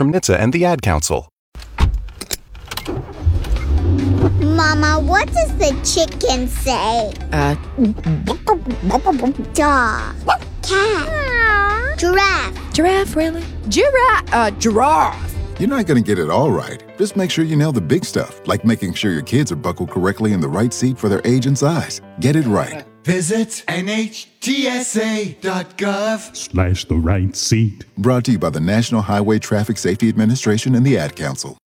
from NHTSA and the Ad Council. Mama, what does the chicken say? Dog. Cat. Giraffe. Giraffe, really? Giraffe. You're not going to get it all right. Just make sure you nail the big stuff, like making sure your kids are buckled correctly in the right seat for their age and size. Get it right. Visit NHTSA.gov/ the right seat. Brought to you by the National Highway Traffic Safety Administration and the Ad Council.